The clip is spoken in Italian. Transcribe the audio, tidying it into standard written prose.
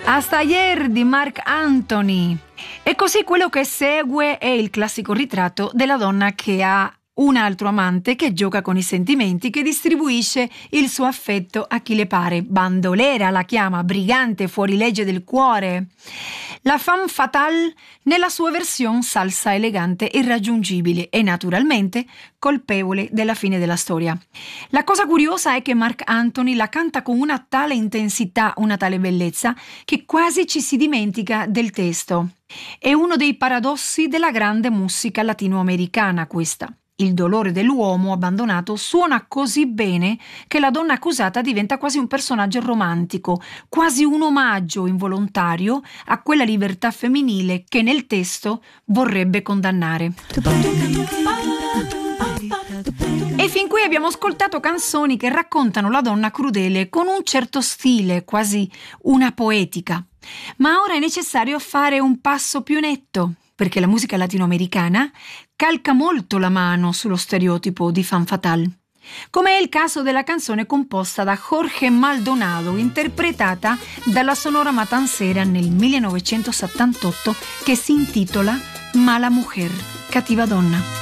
Hasta ayer di Marc Anthony. E così quello che segue è il classico ritratto della donna che ha un altro amante, che gioca con i sentimenti, che distribuisce il suo affetto a chi le pare. Bandolera la chiama, brigante, fuorilegge del cuore. La femme fatale nella sua versione salsa, elegante, irraggiungibile e naturalmente colpevole della fine della storia. La cosa curiosa è che Marc Anthony la canta con una tale intensità, una tale bellezza, che quasi ci si dimentica del testo. È uno dei paradossi della grande musica latinoamericana questa. Il dolore dell'uomo abbandonato suona così bene che la donna accusata diventa quasi un personaggio romantico, quasi un omaggio involontario a quella libertà femminile che nel testo vorrebbe condannare. E fin qui abbiamo ascoltato canzoni che raccontano la donna crudele con un certo stile, quasi una poetica. Ma ora è necessario fare un passo più netto, perché la musica latinoamericana calca molto la mano sullo stereotipo di femme fatale, come è il caso della canzone composta da Jorge Maldonado, interpretata dalla Sonora Matancera nel 1978, che si intitola Mala Mujer, cattiva donna.